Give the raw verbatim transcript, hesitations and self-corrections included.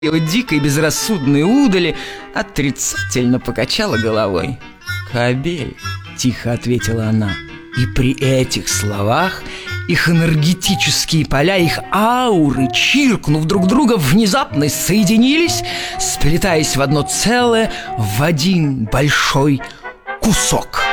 его дикой безрассудной удали, отрицательно покачала головой. «Кобель», — тихо ответила она. И при этих словах их энергетические поля, их ауры, чиркнув друг друга, внезапно соединились, сплетаясь в одно целое, в один большой кусок.